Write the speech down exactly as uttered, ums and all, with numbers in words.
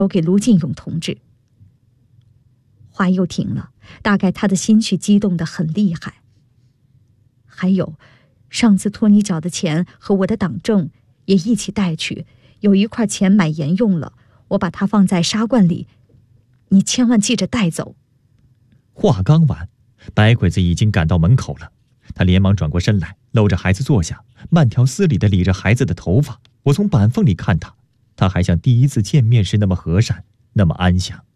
交给卢进勇同志。话又停了，大概他的心绪激动得很厉害。还有，上次托你缴的钱和我的党证也一起带去，有一块钱买盐用了，我把它放在沙罐里，你千万记着带走。 话刚完，白鬼子已经赶到门口了。他连忙转过身来，搂着孩子坐下，慢条斯理地理着孩子的头发。我从板缝里看他，他还像第一次见面时那么和善，那么安详。